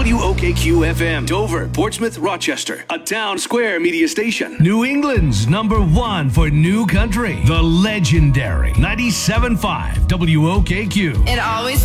WOKQ-FM, Dover, Portsmouth, Rochester. A town square media station. New England's #1 for new country. The legendary 97.5 WOKQ. It always